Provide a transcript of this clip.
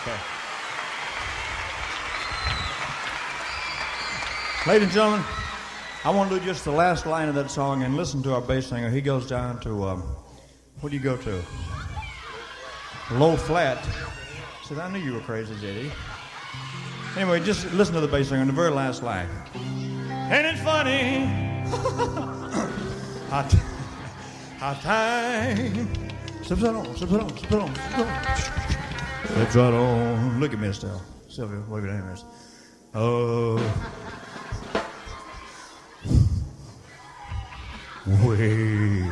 Okay. Ladies and gentlemen, I want to do just the last line of that song and listen to our bass singer. He goes down to, what do you go to? Low flat. Said, I knew you were crazy, J.D. Anyway, just listen to the bass singer in the very last line. Ain't it funny? Hot time. Slips right on, slips right on, slips right on, slips right on. Slips right on. Look at me, Estelle. Sylvia, wave your hand. Oh. Wait.